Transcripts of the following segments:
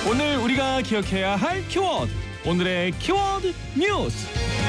오늘 우리가 기억해야 할 키워드, 오늘의 키워드 뉴스.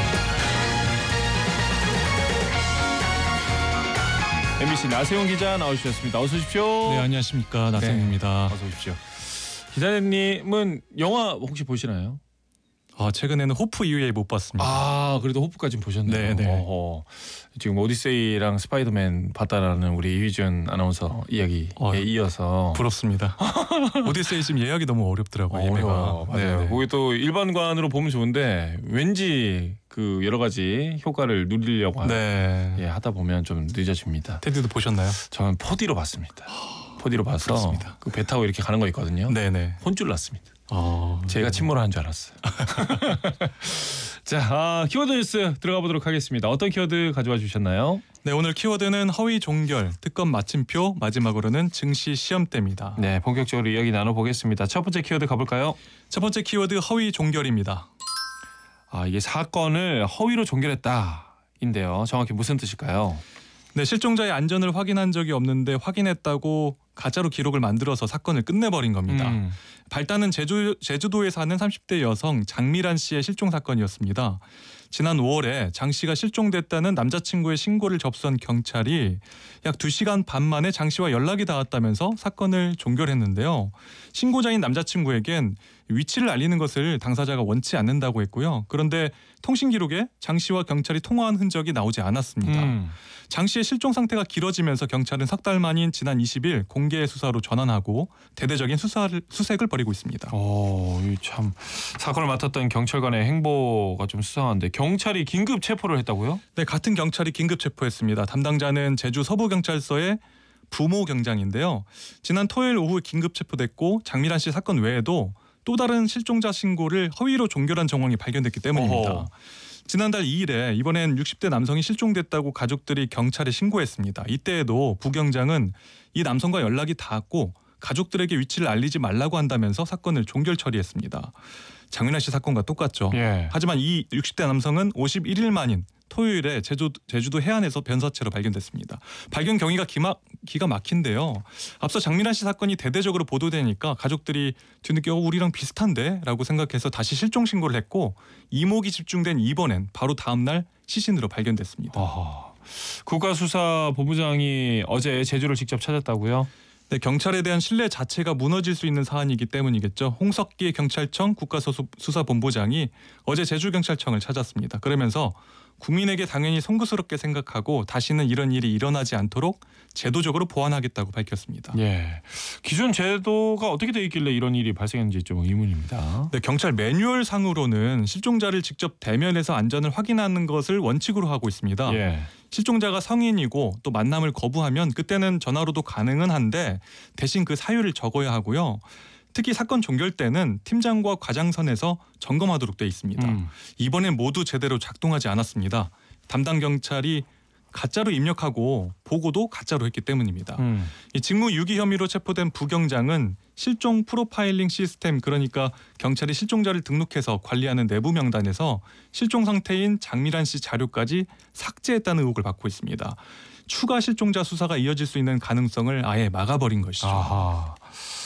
MBC 나세용 기자 나오셨습니다. 어서 오십시오. 네, 안녕하십니까, 나세용입니다. 어서 오십시오. 기자님은 영화 혹시 보시나요? 최근에는 호프 이후에 못 봤습니다. 그래도 호프까지 보셨네요. 네네. 지금 오디세이랑 스파이더맨 봤다라는 우리 이휘준 아나운서 이야기에 이어서 부럽습니다. 오디세이 지금 예약이 너무 어렵더라고요. 예매가. 맞아요. 거기 또 일반관으로 보면 좋은데 왠지 그 여러 가지 효과를 누리려고 하다 보면 좀 늦어집니다. 테디도 보셨나요? 저는 4D로 봤습니다. 4D로 봐서 그렇습니다. 그 배 타고 이렇게 가는 거 있거든요. 네네. 혼쭐 났습니다. 제가 네. 침몰한 줄 알았어요. 자, 키워드 뉴스 들어가 보도록 하겠습니다. 어떤 키워드 가져와 주셨나요? 네, 오늘 키워드는 허위 종결, 특검 마침표, 마지막으로는 증시 시험대입니다. 네, 본격적으로 이야기 나눠보겠습니다. 첫 번째 키워드 가볼까요? 첫 번째 키워드 허위 종결입니다. 이게 사건을 허위로 종결했다인데요. 정확히 무슨 뜻일까요? 네, 실종자의 안전을 확인한 적이 없는데 확인했다고 가짜로 기록을 만들어서 사건을 끝내버린 겁니다. 발단은 제주도에 사는 30대 여성 장미란 씨의 실종 사건이었습니다. 지난 5월에 장 씨가 실종됐다는 남자친구의 신고를 접수한 경찰이 약 2시간 반 만에 장 씨와 연락이 닿았다면서 사건을 종결했는데요. 신고자인 남자친구에겐 위치를 알리는 것을 당사자가 원치 않는다고 했고요. 그런데 통신 기록에 장 씨와 경찰이 통화한 흔적이 나오지 않았습니다. 장 씨의 실종 상태가 길어지면서 경찰은 석 달 만인 지난 20일 공개 수사로 전환하고 대대적인 수색을 벌이고 있습니다. 참 사건을 맡았던 경찰관의 행보가 좀 수상한데 경찰이 긴급 체포를 했다고요? 네, 같은 경찰이 긴급 체포했습니다. 담당자는 제주 서부경찰서의 부모 경장인데요. 지난 토요일 오후 긴급 체포됐고 장미란 씨 사건 외에도 또 다른 실종자 신고를 허위로 종결한 정황이 발견됐기 때문입니다. 지난달 2일에 이번엔 60대 남성이 실종됐다고 가족들이 경찰에 신고했습니다. 이때에도 부 경장은 이 남성과 연락이 닿았고 가족들에게 위치를 알리지 말라고 한다면서 사건을 종결 처리했습니다. 장미란 씨 사건과 똑같죠. 하지만 이 60대 남성은 51일 만인 토요일에 제주도 해안에서 변사체로 발견됐습니다. 발견 경위가 기가 막힌데요. 앞서 장미란 씨 사건이 대대적으로 보도되니까 가족들이 뒤늦게 우리랑 비슷한데? 라고 생각해서 다시 실종 신고를 했고 이목이 집중된 이번엔 바로 다음 날 시신으로 발견됐습니다. 국가수사본부장이 어제 제주를 직접 찾았다고요? 네, 경찰에 대한 신뢰 자체가 무너질 수 있는 사안이기 때문이겠죠. 홍석기 경찰청 국가수사본부장이 어제 제주경찰청을 찾았습니다. 그러면서 국민에게 당연히 송구스럽게 생각하고 다시는 이런 일이 일어나지 않도록 제도적으로 보완하겠다고 밝혔습니다. 기존 제도가 어떻게 돼 있길래 이런 일이 발생했는지 좀 의문입니다. 네, 경찰 매뉴얼 상으로는 실종자를 직접 대면해서 안전을 확인하는 것을 원칙으로 하고 있습니다. 실종자가 성인이고 또 만남을 거부하면 그때는 전화로도 가능은 한데 대신 그 사유를 적어야 하고요. 특히 사건 종결 때는 팀장과 과장선에서 점검하도록 돼 있습니다. 이번엔 모두 제대로 작동하지 않았습니다. 담당 경찰이 가짜로 입력하고 보고도 가짜로 했기 때문입니다. 이 직무유기 혐의로 체포된 부경장은 실종 프로파일링 시스템, 그러니까 경찰이 실종자를 등록해서 관리하는 내부 명단에서 실종 상태인 장미란 씨 자료까지 삭제했다는 의혹을 받고 있습니다. 추가 실종자 수사가 이어질 수 있는 가능성을 아예 막아버린 것이죠.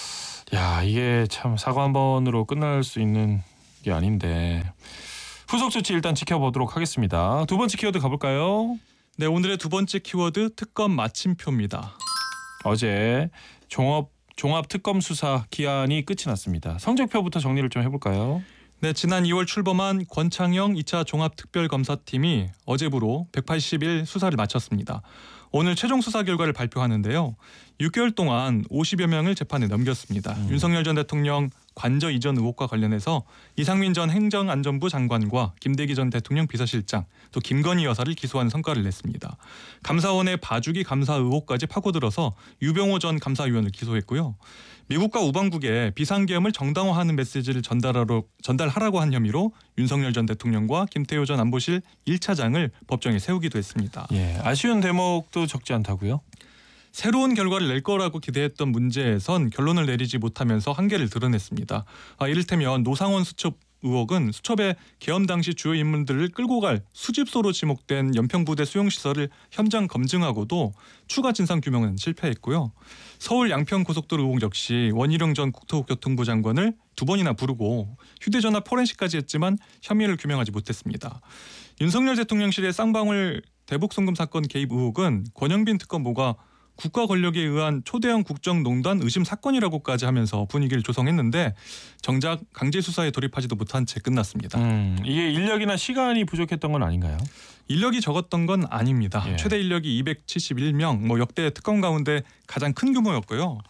이게 참 사고 한 번으로 끝날 수 있는 게 아닌데 후속 조치 일단 지켜보도록 하겠습니다. 두 번째 키워드 가볼까요? 네, 오늘의 두 번째 키워드 특검 마침표입니다. 어제 종합 특검 수사 기한이 끝이 났습니다. 성적표부터 정리를 좀 해볼까요? 네, 지난 2월 출범한 권창영 2차 종합특별검사팀이 어제부로 180일 수사를 마쳤습니다. 오늘 최종 수사 결과를 발표하는데요. 6개월 동안 50여 명을 재판에 넘겼습니다. 윤석열 전 대통령 관저 이전 의혹과 관련해서 이상민 전 행정안전부 장관과 김대기 전 대통령 비서실장, 또 김건희 여사를 기소하는 성과를 냈습니다. 감사원의 봐주기 감사 의혹까지 파고들어서 유병호 전 감사위원을 기소했고요. 미국과 우방국에 비상계엄을 정당화하는 메시지를 전달하라고 한 혐의로 윤석열 전 대통령과 김태효 전 안보실 1차장을 법정에 세우기도 했습니다. 아쉬운 대목도 적지 않다고요? 새로운 결과를 낼 거라고 기대했던 문제에선 결론을 내리지 못하면서 한계를 드러냈습니다. 이를테면 노상원 수첩 의혹은 수첩에 계엄 당시 주요 인물들을 끌고 갈 수집소로 지목된 연평부대 수용시설을 현장 검증하고도 추가 진상 규명은 실패했고요. 서울 양평고속도로 의혹 역시 원희룡 전 국토교통부 장관을 2번이나 부르고 휴대전화 포렌식까지 했지만 혐의를 규명하지 못했습니다. 윤석열 대통령실의 쌍방울 대북송금 사건 개입 의혹은 권영빈 특검보가 국가 권력에 의한 초대형 국정농단 의심 사건이라고까지 하면서 분위기를 조성했는데 정작 강제 수사에 돌입하지도 못한 채 끝났습니다. 이게 인력이나 시간이 부족했던 건 아닌가요? 인력이 적었던 건 아닙니다. 예. 최대 인력이 271명, 역대 특검 가운데 가장 큰 규모였고요.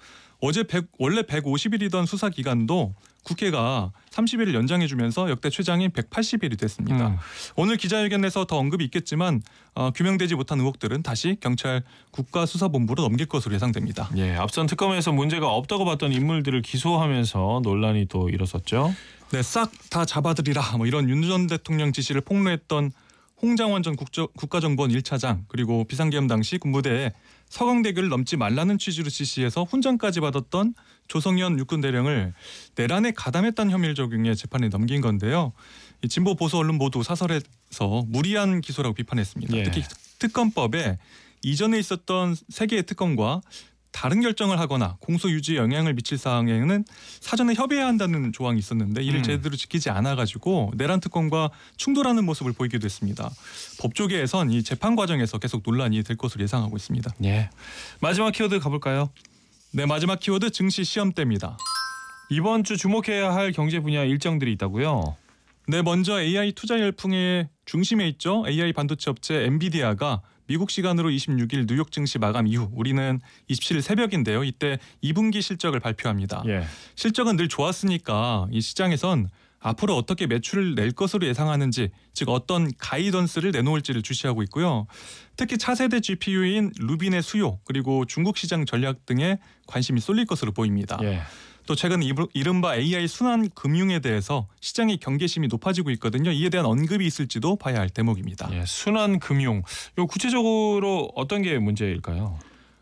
원래 150일이던 수사 기간도 국회가 30일을 연장해주면서 역대 최장인 180일이 됐습니다. 오늘 기자회견에서 더 언급이 있겠지만 규명되지 못한 의혹들은 다시 경찰 국가수사본부로 넘길 것으로 예상됩니다. 예, 앞선 특검에서 문제가 없다고 봤던 인물들을 기소하면서 논란이 또 일었었죠. 네, 싹 다 잡아들이라 이런 윤 전 대통령 지시를 폭로했던 홍장원 전 국가정보원 1차장 그리고 비상계엄 당시 군부대에 서강대교를 넘지 말라는 취지로 지시해서 훈장까지 받았던 조성현 육군대령을 내란에 가담했다는 혐의를 적용해 재판에 넘긴 건데요. 이 진보 보수 언론 모두 사설에서 무리한 기소라고 비판했습니다. 예. 특히 특검법에 이전에 있었던 3개의 특검과 다른 결정을 하거나 공소 유지에 영향을 미칠 사항에는 사전에 협의해야 한다는 조항이 있었는데 이를 제대로 지키지 않아가지고 내란 특검과 충돌하는 모습을 보이기도 했습니다. 법조계에선 이 재판 과정에서 계속 논란이 될 것으로 예상하고 있습니다. 예, 마지막 키워드 가볼까요? 네, 마지막 키워드 증시 시험대입니다. 이번 주 주목해야 할 경제 분야 일정들이 있다고요? 네, 먼저 AI 투자 열풍의 중심에 있죠. AI 반도체 업체 엔비디아가 미국 시간으로 26일 뉴욕 증시 마감 이후 우리는 27일 새벽인데요. 이때 2분기 실적을 발표합니다. 예. 실적은 늘 좋았으니까 이 시장에선 앞으로 어떻게 매출을 낼 것으로 예상하는지 즉 어떤 가이던스를 내놓을지를 주시하고 있고요. 특히 차세대 GPU인 루빈의 수요 그리고 중국 시장 전략 등에 관심이 쏠릴 것으로 보입니다. 예. 또 최근 이른바 AI 순환 금융에 대해서 시장의 경계심이 높아지고 있거든요. 이에 대한 언급이 있을지도 봐야 할 대목입니다. 예, 순환 금융. 요 구체적으로 어떤 게 문제일까요?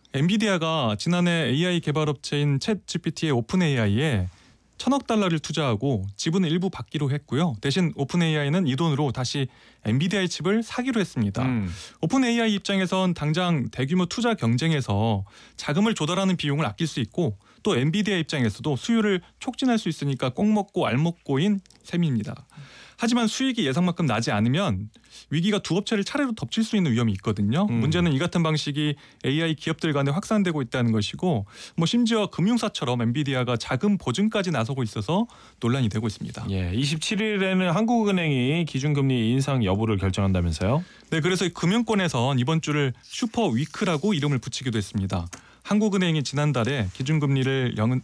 엔비디아가 지난해 AI 개발업체인 챗GPT의 오픈 AI에 1,000억 달러를 투자하고 지분을 일부 받기로 했고요. 대신 오픈 AI는 이 돈으로 다시 엔비디아의 칩을 사기로 했습니다. 오픈 AI 입장에선 당장 대규모 투자 경쟁에서 자금을 조달하는 비용을 아낄 수 있고 또 엔비디아 입장에서도 수요를 촉진할 수 있으니까 꼭 먹고 알 먹고인 셈입니다. 하지만 수익이 예상만큼 나지 않으면 위기가 두 업체를 차례로 덮칠 수 있는 위험이 있거든요. 문제는 이 같은 방식이 AI 기업들 간에 확산되고 있다는 것이고 심지어 금융사처럼 엔비디아가 자금 보증까지 나서고 있어서 논란이 되고 있습니다. 예, 27일에는 한국은행이 기준금리 인상 여부를 결정한다면서요? 네, 그래서 금융권에선 이번 주를 슈퍼 위크라고 이름을 붙이기도 했습니다. 한국은행이 지난달에 기준금리를 연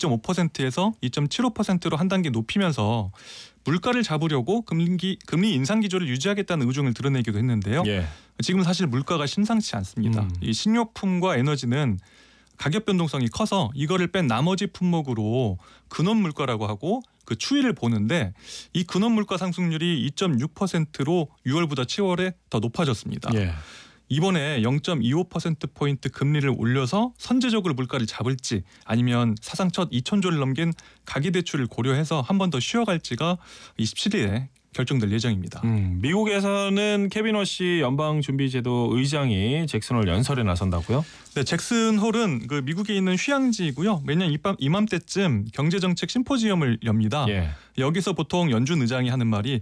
2.5%에서 2.75%로 한 단계 높이면서 물가를 잡으려고 금리 인상 기조를 유지하겠다는 의중을 드러내기도 했는데요. 예. 지금 사실 물가가 심상치 않습니다. 이 식료품과 에너지는 가격 변동성이 커서 이거를 뺀 나머지 품목으로 근원 물가라고 하고 그 추이를 보는데 이 근원 물가 상승률이 2.6%로 6월보다 7월에 더 높아졌습니다. 예. 이번에 0.25%포인트 금리를 올려서 선제적으로 물가를 잡을지 아니면 사상 첫 2,000조를 넘긴 가계대출을 고려해서 한 번 더 쉬어갈지가 27일에 결정될 예정입니다. 미국에서는 케빈 워시 연방준비제도 의장이 잭슨 홀 연설에 나선다고요? 네, 잭슨 홀은 그 미국에 있는 휴양지이고요. 매년 이맘때쯤 경제정책 심포지엄을 엽니다. 예. 여기서 보통 연준 의장이 하는 말이